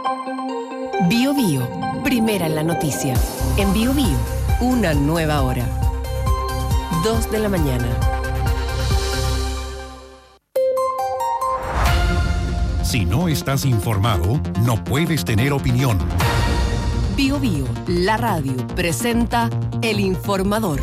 Bio Bio, primera en la noticia. En Bio Bio, una nueva hora. 2 de la mañana. Si no estás informado, no puedes tener opinión. Bio Bio, la radio, presenta El Informador.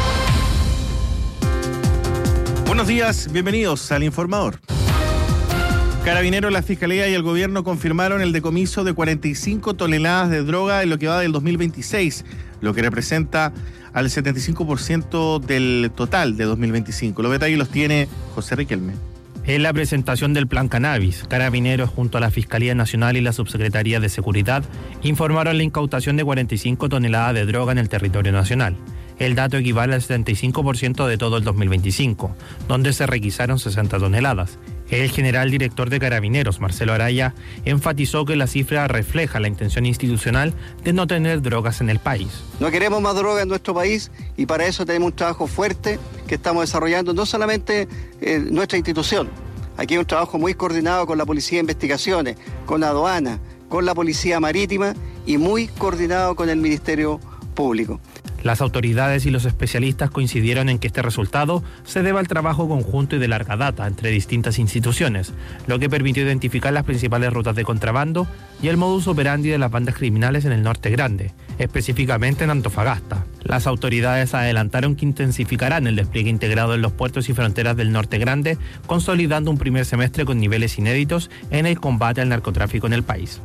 Buenos días, bienvenidos al Informador. Carabineros, la Fiscalía y el Gobierno confirmaron el decomiso de 45 toneladas de droga en lo que va del 2026, lo que representa al 75% del total de 2025. Los detalles los tiene José Riquelme. En la presentación del Plan Cannabis, Carabineros junto a la Fiscalía Nacional y la Subsecretaría de Seguridad informaron la incautación de 45 toneladas de droga en el territorio nacional. El dato equivale al 75% de todo el 2025, donde se requisaron 60 toneladas. El general director de Carabineros, Marcelo Araya, enfatizó que la cifra refleja la intención institucional de no tener drogas en el país. No queremos más droga en nuestro país y para eso tenemos un trabajo fuerte que estamos desarrollando, no solamente nuestra institución. Aquí hay un trabajo muy coordinado con la Policía de Investigaciones, con la aduana, con la Policía Marítima y muy coordinado con el Ministerio Público. Las autoridades y los especialistas coincidieron en que este resultado se debe al trabajo conjunto y de larga data entre distintas instituciones, lo que permitió identificar las principales rutas de contrabando y el modus operandi de las bandas criminales en el Norte Grande, específicamente en Antofagasta. Las autoridades adelantaron que intensificarán el despliegue integrado en los puertos y fronteras del Norte Grande, consolidando un primer semestre con niveles inéditos en el combate al narcotráfico en el país.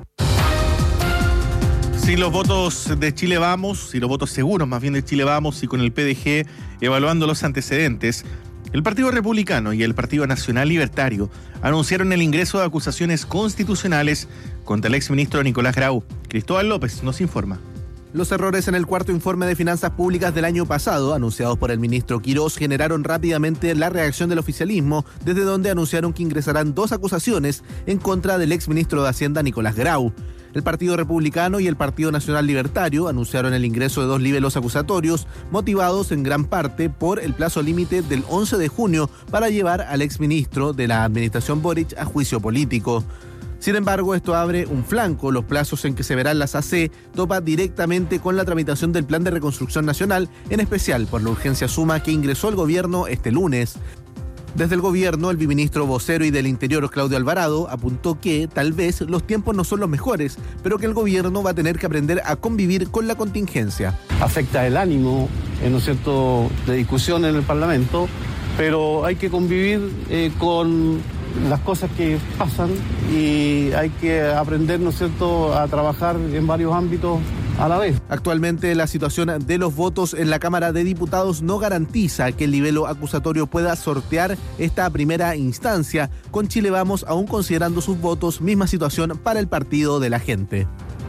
Sin los votos de Chile Vamos, y los votos seguros más bien de Chile Vamos y con el PDG evaluando los antecedentes, el Partido Republicano y el Partido Nacional Libertario anunciaron el ingreso de acusaciones constitucionales contra el exministro Nicolás Grau. Cristóbal López nos informa. Los errores en el cuarto informe de finanzas públicas del año pasado, anunciados por el ministro Quirós, generaron rápidamente la reacción del oficialismo, desde donde anunciaron que ingresarán 2 acusaciones en contra del exministro de Hacienda Nicolás Grau. El Partido Republicano y el Partido Nacional Libertario anunciaron el ingreso de 2 libelos acusatorios, motivados en gran parte por el plazo límite del 11 de junio para llevar al exministro de la administración Boric a juicio político. Sin embargo, esto abre un flanco. Los plazos en que se verán las AC topa directamente con la tramitación del Plan de Reconstrucción Nacional, en especial por la urgencia suma que ingresó el gobierno este lunes. Desde el gobierno, el viceministro vocero y del Interior, Claudio Alvarado, apuntó que tal vez los tiempos no son los mejores, pero que el gobierno va a tener que aprender a convivir con la contingencia. Afecta el ánimo, ¿no es cierto?, de discusión en el Parlamento, pero hay que convivir con las cosas que pasan y hay que aprender, ¿no es cierto?, a trabajar en varios ámbitos a la vez. Actualmente la situación de los votos en la Cámara de Diputados no garantiza que el libelo acusatorio pueda sortear esta primera instancia, con Chile Vamos aún considerando sus votos, misma situación para el Partido de la Gente.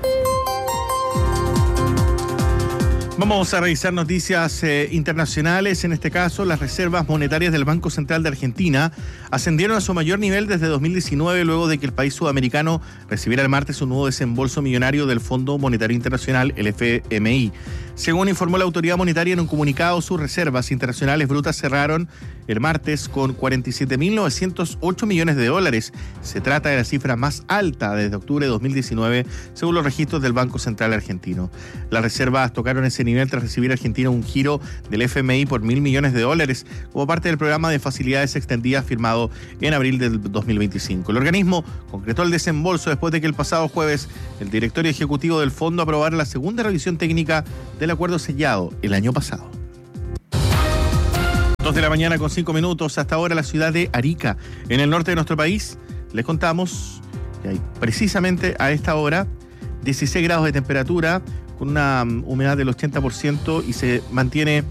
Vamos a revisar noticias internacionales. En este caso, las reservas monetarias del Banco Central de Argentina ascendieron a su mayor nivel desde 2019, luego de que el país sudamericano recibiera el martes un nuevo desembolso millonario del Fondo Monetario Internacional, el FMI. Según informó la autoridad monetaria en un comunicado, sus reservas internacionales brutas cerraron el martes con 47.908 millones de dólares. Se trata de la cifra más alta desde octubre de 2019, según los registros del Banco Central argentino. Las reservas tocaron ese nivel tras recibir a Argentina un giro del FMI por 1.000 millones de dólares como parte del programa de facilidades extendidas firmado en abril del 2025. El organismo concretó el desembolso después de que el pasado jueves el directorio ejecutivo del fondo aprobara la segunda revisión técnica del acuerdo sellado el año pasado. 2 de la mañana con 5 minutos. Hasta ahora la ciudad de Arica, en el norte de nuestro país. Les contamos que hay precisamente a esta hora 16 grados de temperatura, con una humedad del 80% y se mantiene